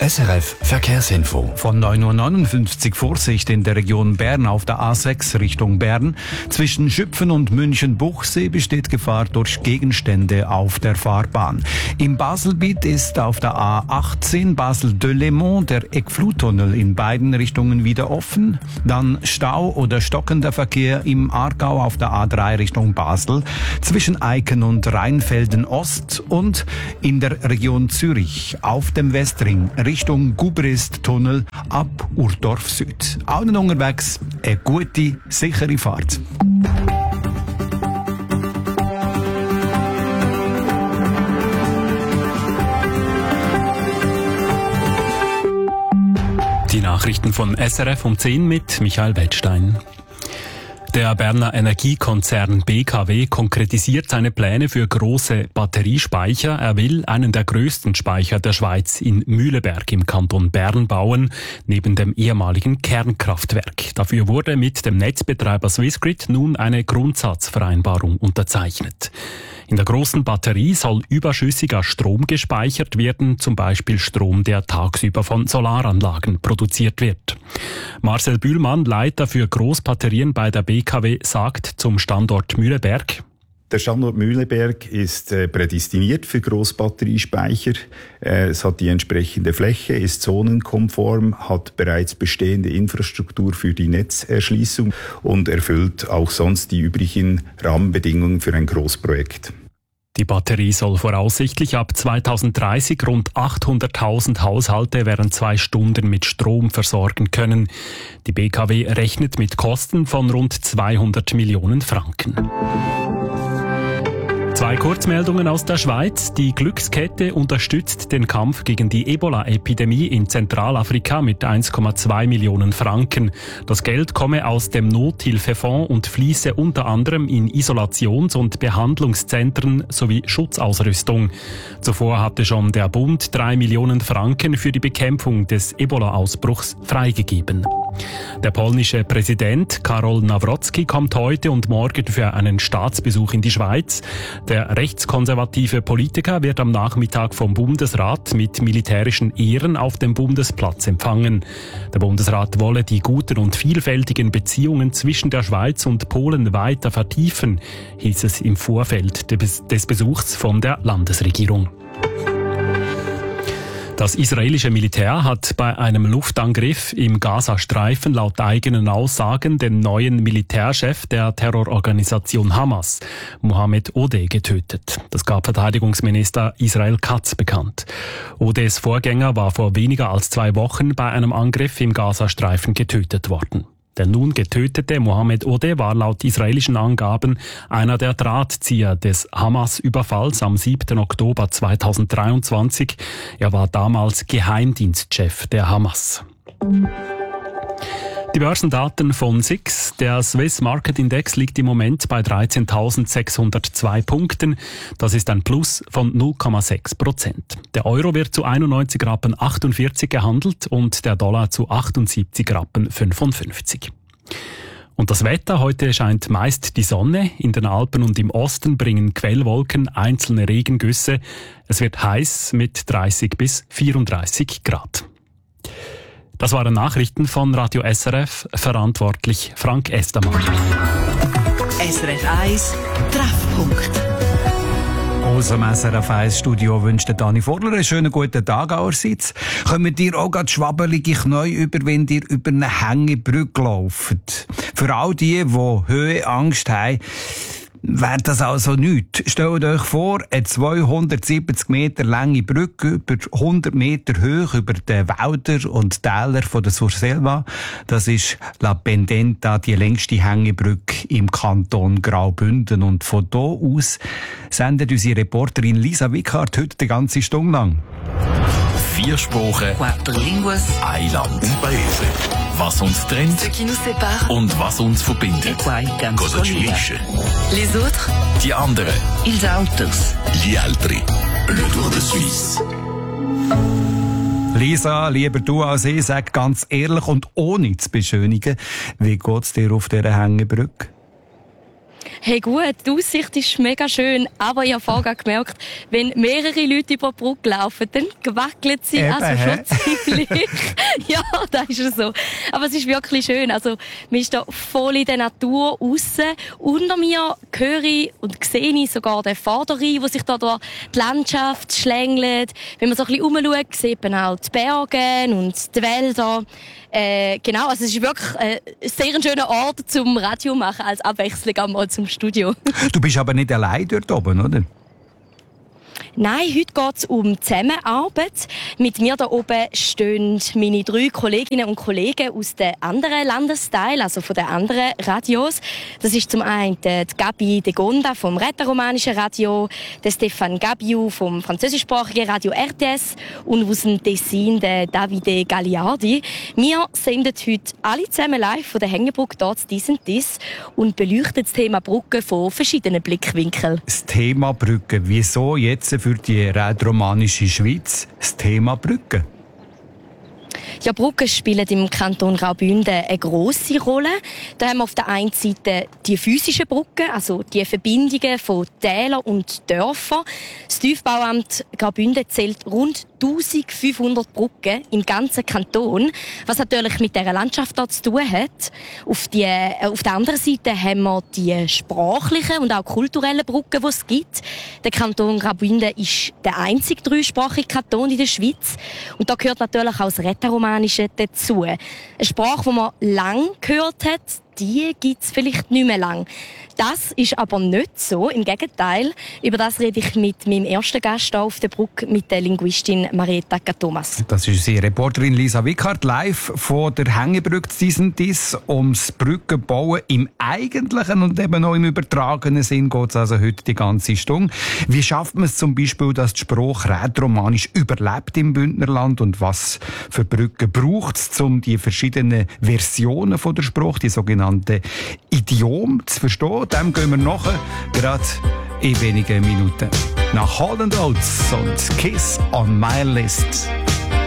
SRF Verkehrsinfo. Von 9.59 Uhr Vorsicht in der Region Bern auf der A6 Richtung Bern. Zwischen Schüpfen und München-Buchsee besteht Gefahr durch Gegenstände auf der Fahrbahn. Im Baselbiet ist auf der A18 Basel-Delémont der Eckfluttunnel in beiden Richtungen wieder offen. Dann Stau oder stockender Verkehr im Aargau auf der A3 Richtung Basel. Zwischen Eiken und Rheinfelden Ost und in der Region Zürich auf dem Westring Richtung Gubrist-Tunnel ab Urdorf Süd. Allen unterwegs eine gute, sichere Fahrt. Die Nachrichten von SRF um 10 mit Michael Wettstein. Der Berner Energiekonzern BKW konkretisiert seine Pläne für große Batteriespeicher. Er will einen der größten Speicher der Schweiz in Mühleberg im Kanton Bern bauen, neben dem ehemaligen Kernkraftwerk. Dafür wurde mit dem Netzbetreiber Swissgrid nun eine Grundsatzvereinbarung unterzeichnet. In der großen Batterie soll überschüssiger Strom gespeichert werden, zum Beispiel Strom, der tagsüber von Solaranlagen produziert wird. Marcel Bühlmann, Leiter für Großbatterien bei der BKW, sagt zum Standort Mühleberg: Der Standort Mühleberg ist prädestiniert für Großbatteriespeicher. Es hat die entsprechende Fläche, ist zonenkonform, hat bereits bestehende Infrastruktur für die Netzerschließung und erfüllt auch sonst die üblichen Rahmenbedingungen für ein Großprojekt. Die Batterie soll voraussichtlich ab 2030 rund 800.000 Haushalte während 2 Stunden mit Strom versorgen können. Die BKW rechnet mit Kosten von rund 200 Millionen Franken. 2 Kurzmeldungen aus der Schweiz. Die Glückskette unterstützt den Kampf gegen die Ebola-Epidemie in Zentralafrika mit 1,2 Millionen Franken. Das Geld komme aus dem Nothilfefonds und fließe unter anderem in Isolations- und Behandlungszentren sowie Schutzausrüstung. Zuvor hatte schon der Bund 3 Millionen Franken für die Bekämpfung des Ebola-Ausbruchs freigegeben. Der polnische Präsident Karol Nawrocki kommt heute und morgen für einen Staatsbesuch in die Schweiz. Der rechtskonservative Politiker wird am Nachmittag vom Bundesrat mit militärischen Ehren auf dem Bundesplatz empfangen. Der Bundesrat wolle die guten und vielfältigen Beziehungen zwischen der Schweiz und Polen weiter vertiefen, hieß es im Vorfeld des Besuchs von der Landesregierung. Das israelische Militär hat bei einem Luftangriff im Gazastreifen laut eigenen Aussagen den neuen Militärchef der Terrororganisation Hamas, Mohammed Odeh, getötet. Das gab Verteidigungsminister Israel Katz bekannt. Odehs Vorgänger war vor weniger als 2 Wochen bei einem Angriff im Gazastreifen getötet worden. Der nun getötete Mohammed Odeh war laut israelischen Angaben einer der Drahtzieher des Hamas-Überfalls am 7. Oktober 2023. Er war damals Geheimdienstchef der Hamas. Die Börsendaten von SIX. Der Swiss Market Index liegt im Moment bei 13.602 Punkten. Das ist ein Plus von 0,6%. Der Euro wird zu 91,48 Rappen gehandelt und der Dollar zu 78,55 Rappen. Und das Wetter: Heute scheint meist die Sonne. In den Alpen und im Osten bringen Quellwolken einzelne Regengüsse. Es wird heiß mit 30 bis 34 Grad. Das waren Nachrichten von Radio SRF, verantwortlich Frank Estermann. SRF 1 Treffpunkt. Aus dem SRF 1 Studio wünscht Dani Vorler einen schönen guten Tag allerseits. Kommt ihr auch gerade schwabbelige Knie über, wenn ihr über eine Hängebrücke lauft? Für all die Höhenangst haben, wäre das also nichts. Stellt euch vor, eine 270 Meter lange Brücke über 100 Meter hoch über die Wälder und Täler von der Surselva. Das ist La Pendenta, die längste Hängebrücke im Kanton Graubünden. Und von da aus sendet unsere Reporterin Lisa Wickhardt heute die ganze Stunde lang. 4 Sprachen, 4 línguas, ein Land, un paese. Was uns trennt ce qui nous sépare, und was uns verbindet. Cosa ci unisce. les autres, Die anderen, ils autres. gli altri. Le Tour de Suisse. Lisa, lieber du als ich, sag ganz ehrlich und ohne zu beschönigen, wie geht's dir auf dieser Hängebrücke? Hey gut, die Aussicht ist mega schön, aber ich habe vorher gemerkt, wenn mehrere Leute über die Brücke laufen, dann wackelt sie schon ziemlich. Ja, das ist so. Aber es ist wirklich schön. Also, man ist da voll in der Natur aussen. Unter mir höre ich und sehe ich sogar den Vorderrhein, der sich da durch die Landschaft schlängelt. Wenn man so ein bisschen rumschaut, sieht man auch die Berge und die Wälder. Genau, also es ist wirklich ein sehr schöner Ort zum Radio machen, als Abwechslung einmal zum Studio. Du bist aber nicht allein dort oben, oder? Nein, heute geht es um Zusammenarbeit. Mit mir da oben stehen meine 3 Kolleginnen und Kollegen aus den anderen Landesteilen, also von den anderen Radios. Das ist zum einen die Gabi de Gonda vom rätoromanischen Radio, der Stefan Gabiu vom französischsprachigen Radio RTS und aus dem Tessin der Davide Gagliardi. Wir senden heute alle zusammen live von der Hängebrücke dort «Dies und Dies» und beleuchten das Thema Brücke von verschiedenen Blickwinkeln. Das Thema Brücke. Wieso jetzt für die rätoromanische Schweiz das Thema Brücke? Ja, Brücken spielen im Kanton Graubünden eine grosse Rolle. Da haben wir auf der einen Seite die physischen Brücken, also die Verbindungen von Tälern und Dörfern. Das Tiefbauamt Graubünden zählt rund 1500 Brücken im ganzen Kanton, was natürlich mit dieser Landschaft dort zu tun hat. Auf der anderen Seite haben wir die sprachlichen und auch kulturellen Brücken, die es gibt. Der Kanton Graubünden ist der einzige dreisprachige Kanton in der Schweiz. Und da gehört natürlich auch das Rätoromanische dazu. Eine Sprache, die man lang gehört hat, die gibt es vielleicht nicht mehr lang. Das ist aber nicht so. Im Gegenteil. Über das rede ich mit meinem ersten Gast hier auf der Brücke, mit der Linguistin Marietta Thomas. Das ist unsere Reporterin Lisa Wickhardt, live von der Hängebrücke «Dies und Dies». Ums Brückenbauen im eigentlichen und eben auch im übertragenen Sinn geht es also heute die ganze Stunde. Wie schafft man es zum Beispiel, dass die Sprache rätoromanisch überlebt im Bündnerland und was für Brücken braucht es, um die verschiedenen Versionen von der Sprache, die sogenannten Idiome, zu verstehen? Dem gehen wir nachher, gerade in wenigen Minuten. Nach Holland Oates und Kiss on My List.